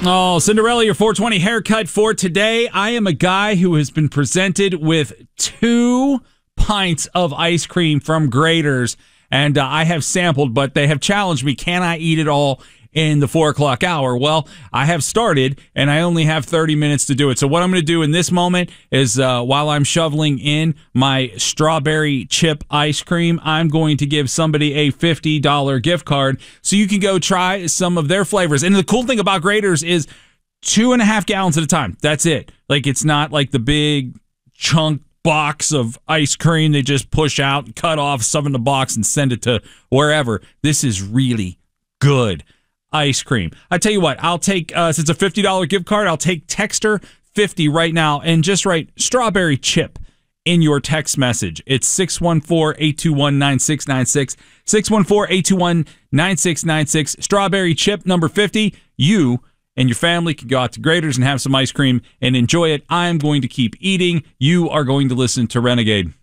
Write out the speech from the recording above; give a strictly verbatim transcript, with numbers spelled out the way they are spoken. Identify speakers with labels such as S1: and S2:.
S1: Oh, Cinderella, your four twenty haircut for today. I am a guy who has been presented with two pints of ice cream from Graeter's, and uh, I have sampled, but they have challenged me. Can I eat it all in the four o'clock hour? Well, I have started, and I only have thirty minutes to do it. So what I'm going to do in this moment is uh, while I'm shoveling in my strawberry chip ice cream, I'm going to give somebody a fifty dollars gift card so you can go try some of their flavors. And the cool thing about Graeter's is two and a half gallons at a time. That's it. Like, it's not like the big chunk box of ice cream they just push out, cut off, shove in the box, and send it to wherever. This is really good ice cream. I tell you what, I'll take, uh, since it's a fifty dollars gift card, I'll take Texter fifty right now and just write strawberry chip in your text message. It's six one four, eight two one, nine six nine six. six one four, eight two one, nine six nine six. Strawberry chip number fifty. You and your family can go out to Graeter's and have some ice cream and enjoy it. I am going to keep eating. You are going to listen to Renegade.